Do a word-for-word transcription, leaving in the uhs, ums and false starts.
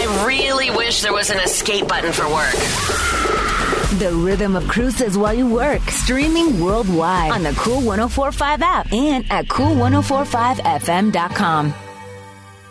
I really wish there was an escape button for work. The rhythm of cruises while you work. Streaming worldwide on the Cool one oh four point five app and at cool ten forty-five f m dot com.